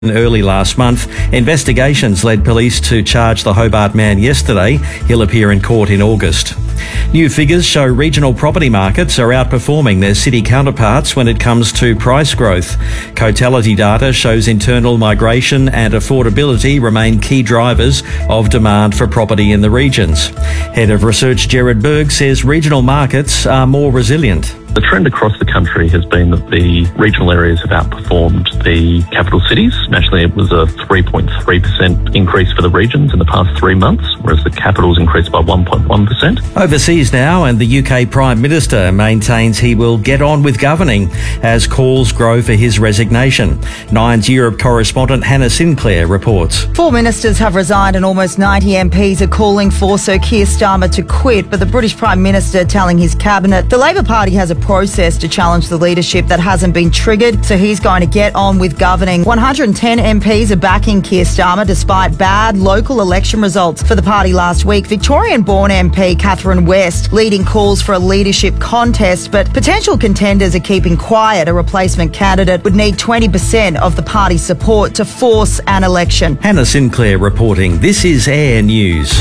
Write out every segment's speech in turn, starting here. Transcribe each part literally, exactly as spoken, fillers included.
Early last month, investigations led police to charge the Hobart man yesterday. He'll appear in court in August. New figures show regional property markets are outperforming their city counterparts when it comes to price growth. Cotality data shows internal migration and affordability remain key drivers of demand for property in the regions. Head of Research Gerard Berg says regional markets are more resilient. The trend across the country has been that the regional areas have outperformed the capital cities. Nationally, it was a three point three percent increase for the regions in the past three months, whereas the capitals increased by one point one percent. Overseas now, and the U K Prime Minister maintains he will get on with governing as calls grow for his resignation. Nine's Europe correspondent Hannah Sinclair reports. Four ministers have resigned and almost ninety M Ps are calling for Sir Keir Starmer to quit, but the British Prime Minister telling his cabinet the Labor Party has a process to challenge the leadership that hasn't been triggered, so he's going to get on with governing. one hundred ten M Ps are backing Keir Starmer despite bad local election results for the party last week. Victorian-born M P Catherine West leading calls for a leadership contest, but potential contenders are keeping quiet. A replacement candidate would need twenty percent of the party's support to force an election. Hannah Sinclair reporting. This is Air News.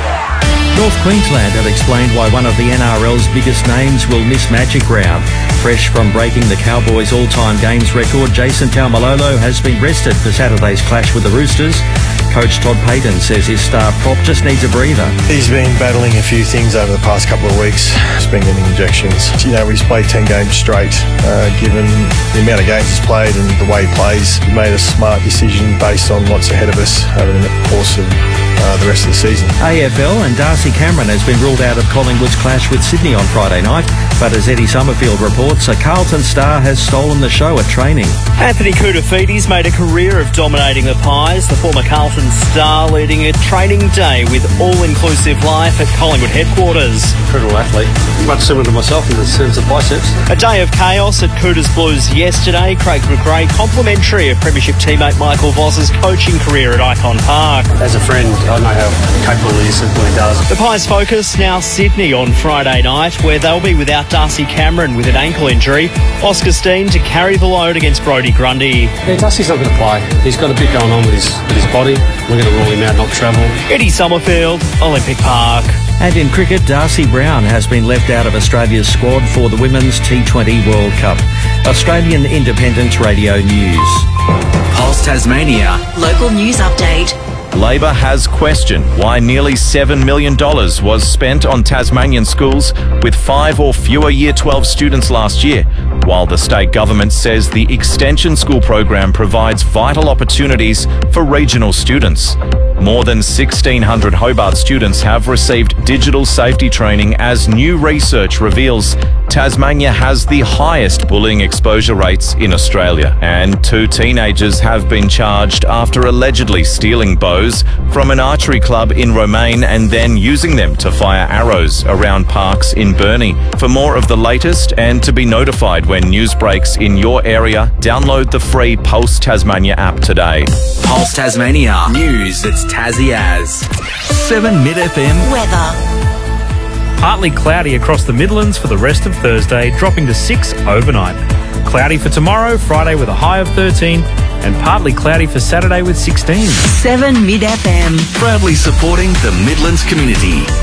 North Queensland have explained why one of the N R L's biggest names will miss Magic Round. Fresh from breaking the Cowboys' all-time games record, Jason Taumalolo has been rested for Saturday's clash with the Roosters. Coach Todd Payton says his star prop just needs a breather. He's been battling a few things over the past couple of weeks. He's been getting injections. You know, he's played ten games straight. Uh, given the amount of games he's played and the way he plays, he made a smart decision based on what's ahead of us over the course of uh, the rest of the season. A F L and Darcy Cameron has been ruled out of Collingwood's clash with Sydney on Friday night, but as Eddie Summerfield reports, a Carlton star has stolen the show at training. Anthony Koutoufides made a career of dominating the Pies, the former Carlton star leading a training day with all-inclusive life at Collingwood headquarters. Incredible athlete, much similar to myself in the sense of biceps. A day of chaos at Cooters Blues yesterday. Craig McRae complimentary of Premiership teammate Michael Voss's coaching career at Icon Park. As a friend, I know how capable he is of what he does. The Pies focus now Sydney on Friday night, where they'll be without Darcy Cameron with an ankle injury. Oscar Steen to carry the load against Brodie Grundy. Yeah, Darcy's not going to play. He's got a bit going on with his with his body. We're going to rule him out, not travel. Eddie Summerfield, Olympic Park. And in cricket, Darcy Brown has been left out of Australia's squad for the Women's T twenty World Cup. Australian Independent Radio News. Pulse Tasmania. Local news update. Labor has questioned why nearly seven million dollars was spent on Tasmanian schools with five or fewer Year twelve students last year, while the state government says the Extension School program provides vital opportunities for regional students. More than sixteen hundred Hobart students have received digital safety training as new research reveals Tasmania has the highest bullying exposure rates in Australia. And two teenagers have been charged after allegedly stealing bows from an archery club in Romaine and then using them to fire arrows around parks in Burnie. For more of the latest and to be notified when news breaks in your area, download the free Pulse Tasmania app today. Pulse Tasmania. News that's Tassie as. seven Mid F M. Weather. Partly cloudy across the Midlands for the rest of Thursday, dropping to six overnight. Cloudy for tomorrow, Friday with a high of thirteen, and partly cloudy for Saturday with sixteen. seven Mid F M. Proudly supporting the Midlands community.